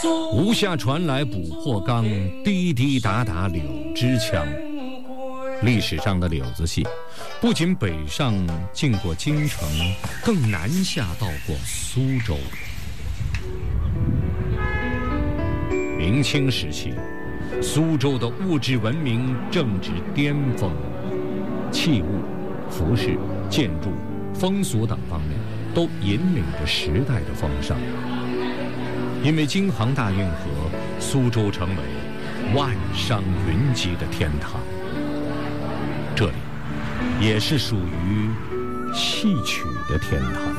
无下传来捕破缸，滴滴答答柳枝枪。历史上的柳子戏，不仅北上进过京城，更南下到过苏州。明清时期，苏州的物质文明正值巅峰，器物、服饰、建筑、风俗等方面都引领着时代的风尚。因为京杭大运河，苏州成为万商云集的天堂。这里也是属于戏曲的天堂。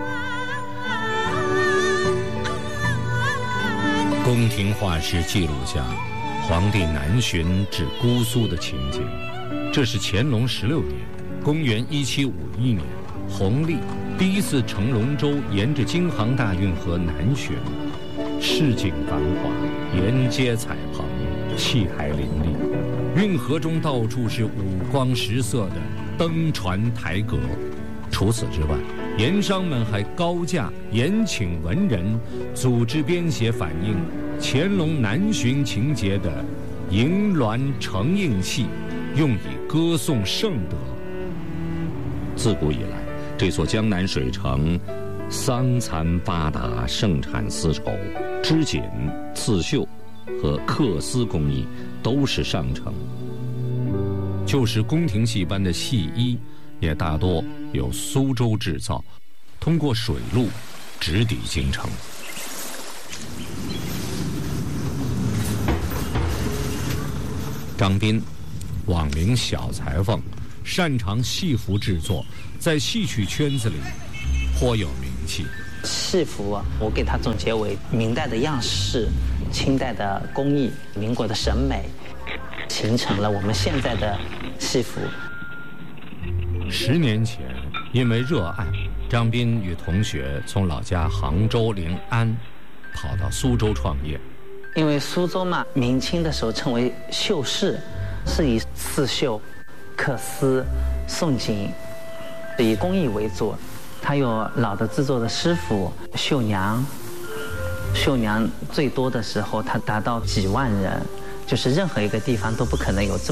宫廷画师记录下皇帝南巡至姑苏的情景。这是乾隆16年，公元1751年，弘历第一次乘龙舟沿着京杭大运河南巡，市井繁华，沿街彩棚，戏台林立。运河中到处是五光十色的灯船台阁。除此之外，盐商们还高价延请文人，组织编写反映乾隆南巡情节的银銮承应戏，用以歌颂圣德。自古以来，这座江南水城桑蚕发达，盛产丝绸、织锦、刺绣和缂丝工艺都是上乘。就是宫廷戏班的戏衣，也大多由苏州制造，通过水路直抵京城。张斌，网名小裁缝，擅长戏服制作，在戏曲圈子里颇有名气。 戏服啊，我给它总结为明代的样式、清代的工艺、民国的审美，形成了我们现在的戏服。 10年前，因为热爱，张斌与同学从老家杭州临安跑到苏州创业。 因为苏州嘛，明清的时候称为绣市，是以刺绣、缂丝、宋锦，以工艺为主。它有老的制作的师傅、绣娘，绣娘最多的时候，它达到几万人，就是任何一个地方都不可能有这么